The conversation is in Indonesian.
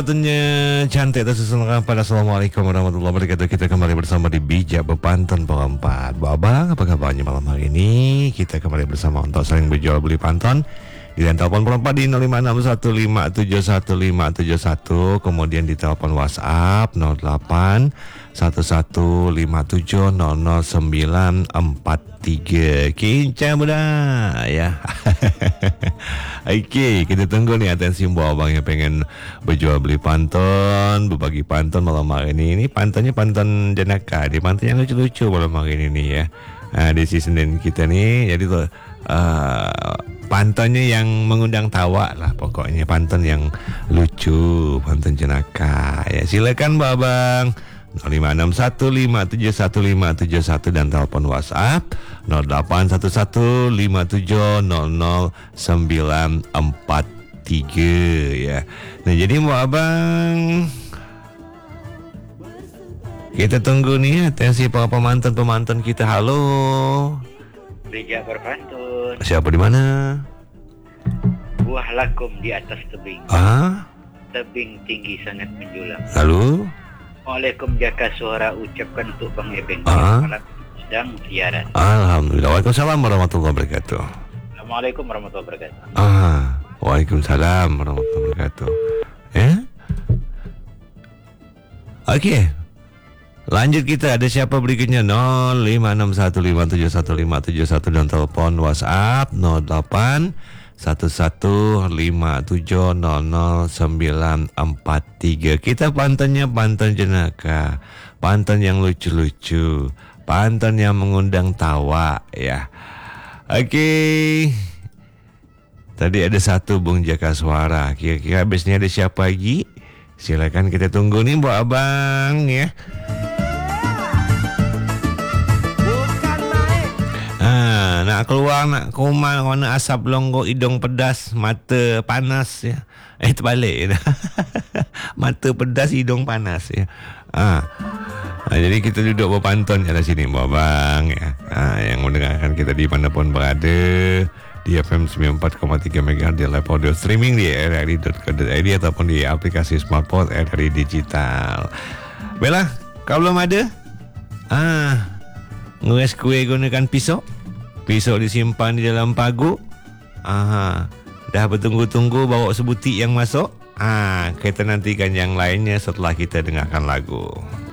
Tentunya cantik tersusun pada Assalamualaikum warahmatullahi wabarakatuh. Kita kembali bersama di Bijak Bepanton Perempat. Babang, apa kabarnya malam hari ini? Kita kembali bersama untuk saling berjual beli panton di telepon perempat di 0561571571. Kemudian di telepon WhatsApp 081157000943. Kincang budak ya. Oke, kita tunggu nih atensi mbak abang yang pengen berjual beli panton, berbagi panton malam hari ini. Ini pantonnya panton jenaka, di panton yang lucu-lucu malam hari ini nih ya. Di season kita nih, jadi tuh pantonnya yang mengundang tawa lah pokoknya, panton yang lucu, panton jenaka. Ya silakan mbak abang. 0561571571 dan telepon WhatsApp 081157000943 ya. Nah jadi mau abang, kita tunggu nih atensi para pemantan kita. Halo. Bijak Berpantun. Siapa di mana? Buah lakum di atas tebing. Tebing tinggi sangat menjulang. Lalu? Waalaikum jaka suara ucapkan untuk Bang Ebeng. Malam sedang siaran. Alhamdulillah. Waalaikumsalam warahmatullahi wabarakatuh. Assalamualaikum warahmatullahi wabarakatuh. Waalaikumsalam warahmatullahi wabarakatuh. Oke. Lanjut kita, ada siapa berikutnya? 0561571571 dan telepon WhatsApp 081157000943. Kita pantannya pantan jenaka, pantan yang lucu-lucu, pantan yang mengundang tawa ya. Oke. Tadi ada satu Bung Jaka Suara. Kira-kira habisnya ada siapa lagi? Silakan kita tunggu nih Bu Abang ya. Nak keluar, nak kuman, warna asap longgo, hidung pedas, mata panas ya. Terbalik ya. Mata pedas, hidung panas ya. Jadi kita duduk berpantun di sini Babang ya. Yang mendengarkan kita di manapun berada di FM 94,3 MHz di live audio streaming di rri.co.id ataupun di aplikasi smartphone RRI Digital. Bella, kau belum ada? Nguras kue gunakan pisau. Pisau disimpan di dalam pagu. Dah bertunggu-tunggu bawa sebutik yang masuk. Kita nantikan yang lainnya setelah kita dengarkan lagu.